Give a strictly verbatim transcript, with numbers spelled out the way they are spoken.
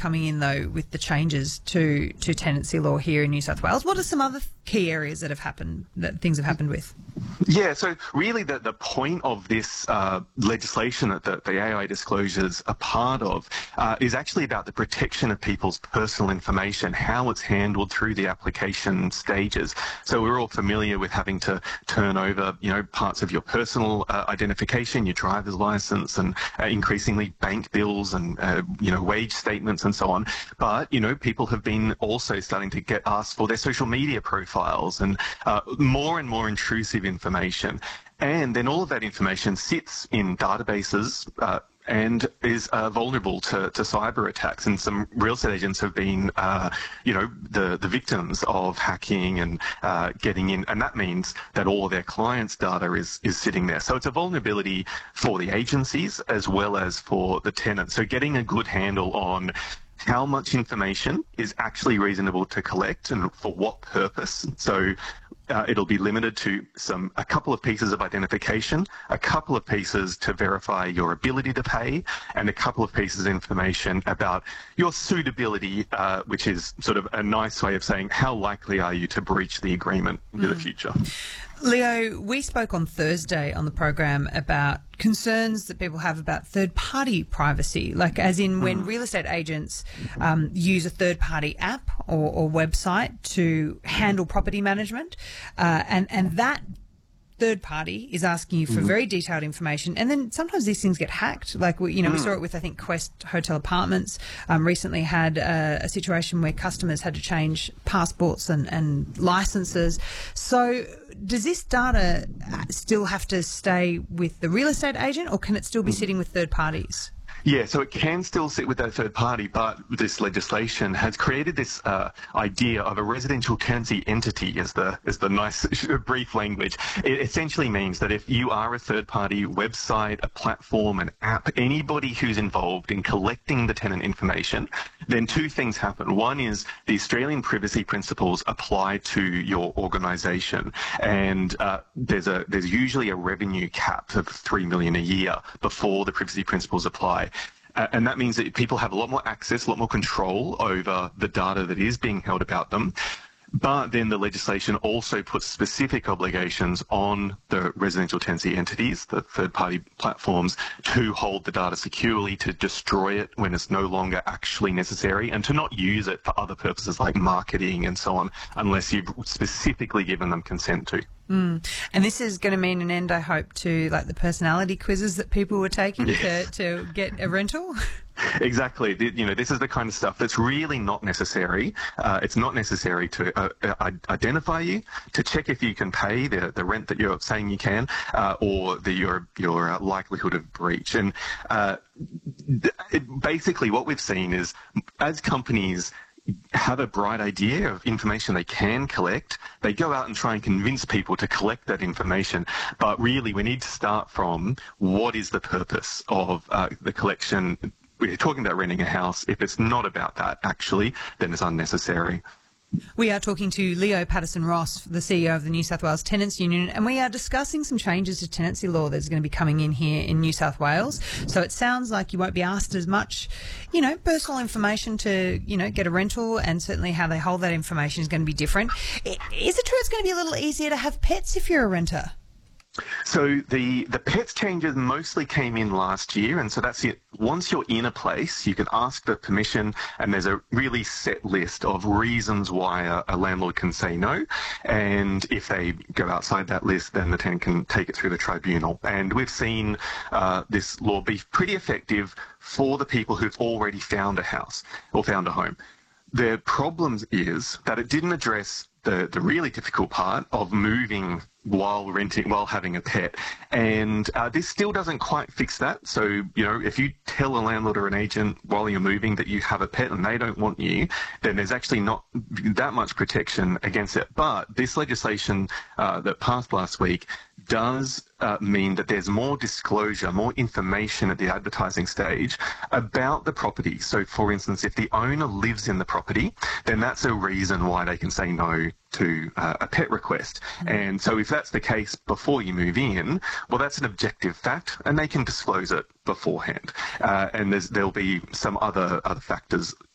coming in, though, with the changes to, to tenancy law here in New South Wales. What are some other key areas that have happened, that things have happened with? Yeah, so really the, the point of this uh, legislation that the, the A I disclosures are part of uh, is actually about the protection of people's personal information, how it's handled through the application stages. So we're all familiar with having to turn over, you know, parts of your personal uh, identification, your driver's license, and uh, increasingly bank bills and, uh, you know, wage statements and so on. But, you know, people have been also starting to get asked for their social media profiles and uh, more and more intrusive information. And then all of that information sits in databases uh, and is uh, vulnerable to, to cyber attacks. And some real estate agents have been, uh, you know, the, the victims of hacking and uh, getting in. And that means that all of their clients' data is, is sitting there. So it's a vulnerability for the agencies as well as for the tenants. So getting a good handle on how much information is actually reasonable to collect and for what purpose. So uh, it'll be limited to some a couple of pieces of identification, a couple of pieces to verify your ability to pay, and a couple of pieces of information about your suitability, uh, which is sort of a nice way of saying how likely are you to breach the agreement in mm. the future. Leo, we spoke on Thursday on the program about concerns that people have about third-party privacy, like as in when mm. real estate agents um, use a third-party app or, or website to handle property management, uh, and, and that third party is asking you for mm. very detailed information, and then sometimes these things get hacked. Like we, you know, mm. we saw it with I think Quest Hotel Apartments. Um, recently had uh, a situation where customers had to change passports and, and licenses. So does this data still have to stay with the real estate agent, or can it still be mm. sitting with third parties? Yeah, so it can still sit with that third party, but this legislation has created this uh, idea of a residential tenancy entity as the as the nice brief language. It essentially means that if you are a third party website, a platform, an app, anybody who's involved in collecting the tenant information, then two things happen. One is the Australian privacy principles apply to your organisation, and uh, there's a there's usually a revenue cap of three million dollars a year before the privacy principles apply. Uh, and that means that people have a lot more access, a lot more control over the data that is being held about them. But then the legislation also puts specific obligations on the residential tenancy entities, the third-party platforms, to hold the data securely, to destroy it when it's no longer actually necessary, and to not use it for other purposes like marketing and so on, unless you've specifically given them consent to. Mm. And this is going to mean an end, I hope, to like the personality quizzes that people were taking yes. to, to get a rental. Exactly. You know, this is the kind of stuff that's really not necessary. Uh, it's not necessary to uh, uh, identify you, to check if you can pay the, the rent that you're saying you can, uh, or the, your your uh, likelihood of breach. And uh, it, basically what we've seen is as companies have a bright idea of information they can collect, they go out and try and convince people to collect that information. But really, we need to start from what is the purpose of uh, the collection. We're talking about renting a house. If it's not about that, actually, then it's unnecessary. We are talking to Leo Patterson-Ross, the C E O of the New South Wales Tenants Union, and we are discussing some changes to tenancy law that's going to be coming in here in New South Wales. So it sounds like you won't be asked as much, you know, personal information to, you know, get a rental, and certainly how they hold that information is going to be different. Is it true it's going to be a little easier to have pets if you're a renter? So the, the pets changes mostly came in last year, and so that's it. Once you're in a place, you can ask for permission, and there's a really set list of reasons why a, a landlord can say no, and if they go outside that list, then the tenant can take it through the tribunal. And we've seen uh, this law be pretty effective for the people who've already found a house or found a home. The problem is that it didn't address the, the really difficult part of moving while renting, while having a pet. And uh, this still doesn't quite fix that. So, you know, if you tell a landlord or an agent while you're moving that you have a pet and they don't want you, then there's actually not that much protection against it. But this legislation uh, that passed last week does uh, mean that there's more disclosure, more information at the advertising stage about the property. So, for instance, if the owner lives in the property, then that's a reason why they can say no to uh, a pet request. Mm-hmm. And so if that's the case before you move in, well, that's an objective fact, and they can disclose it beforehand. Uh, and there's, there'll be some other other factors